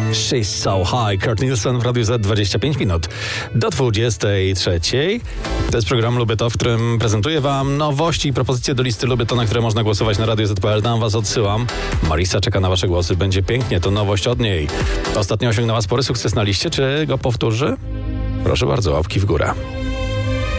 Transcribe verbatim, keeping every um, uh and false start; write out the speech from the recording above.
She's So High. Kurt Nielsen w Radiu Z dwadzieścia pięć minut do dwudziestej trzeciej. To jest program Lubię To, w którym prezentuję wam nowości i propozycje do listy Lubię To, na które można głosować na radio zet kropka pe el. Tam was odsyłam. Marisa czeka na wasze głosy. Będzie pięknie, to nowość od niej. Ostatnio osiągnęła spory sukces na liście. Czy go powtórzy? Proszę bardzo, łapki w górę.